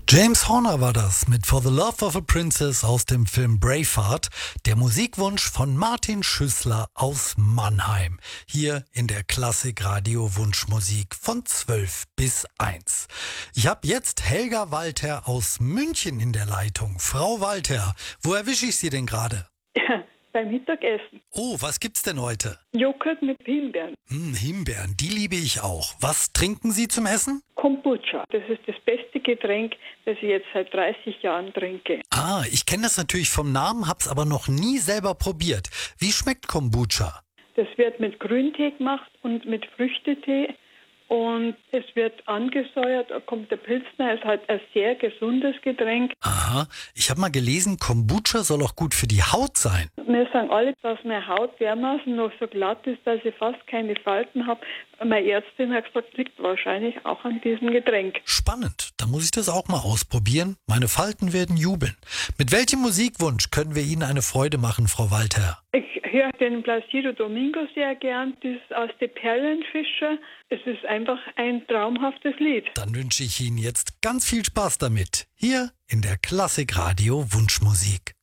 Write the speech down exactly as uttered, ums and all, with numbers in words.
James Horner war das mit For the Love of a Princess aus dem Film Braveheart, der Musikwunsch von Martin Schüssler aus Mannheim. Hier in der Klassik-Radio Wunschmusik von zwölf bis eins. Ich habe jetzt Helga Walter aus München in der Leitung. Frau Walter, wo erwische ich Sie denn gerade? Beim Mittagessen. Oh, was gibt's denn heute? Joghurt mit Himbeeren. Hm, Himbeeren, die liebe ich auch. Was trinken Sie zum Essen? Kombucha. Das ist das beste Getränk, das ich jetzt seit dreißig Jahren trinke. Ah, ich kenne das natürlich vom Namen, hab's aber noch nie selber probiert. Wie schmeckt Kombucha? Das wird mit Grüntee gemacht und mit Früchtetee. Und es wird angesäuert, da kommt der Pilsner, ist halt ein sehr gesundes Getränk. Aha, ich habe mal gelesen, Kombucha soll auch gut für die Haut sein. Wir sagen alle, dass meine Haut dermaßen noch so glatt ist, dass ich fast keine Falten habe. Meine Ärztin hat gesagt, liegt wahrscheinlich auch an diesem Getränk. Spannend, da muss ich das auch mal ausprobieren. Meine Falten werden jubeln. Mit welchem Musikwunsch können wir Ihnen eine Freude machen, Frau Walter? Ich höre den Placido Domingo sehr gern, das ist aus den Perlenfischer. Es ist einfach ein traumhaftes Lied. Dann wünsche ich Ihnen jetzt ganz viel Spaß damit. Hier in der Klassik Radio Wunschmusik.